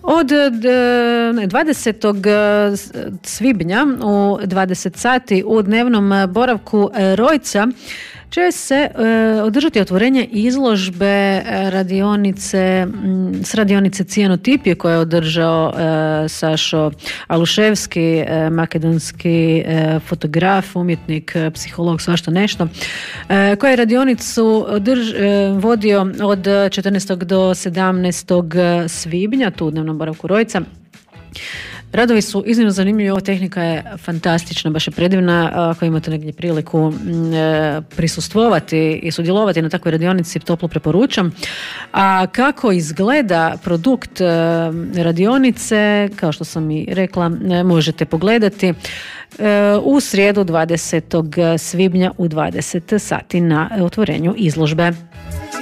20. svibnja u 20 sati u dnevnom boravku Rojca će se održati otvorenje izložbe s radionice cijanotipije koje je održao Sašo Aluševski, makedonski fotograf, umjetnik, psiholog, svašta nešto, koji je radionicu vodio od 14. do 17. svibnja tu u dnevnom boravku Rojca. Radovi su iznimno zanimljivi, ova tehnika je fantastična, baš je predivna. Ako imate negdje priliku prisustvovati i sudjelovati na takvoj radionici, toplo preporučam. A kako izgleda produkt radionice, kao što sam i rekla, možete pogledati u srijedu 20. svibnja u 20 sati na otvorenju izložbe.